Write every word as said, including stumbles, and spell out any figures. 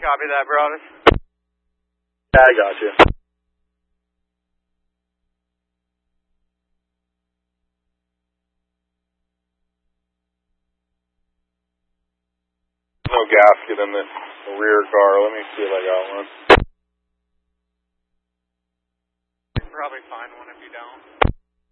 Copy that, Broadus. Yeah, I got you. No gasket in the rear car. Let me see if I got one. You can probably find one if you don't.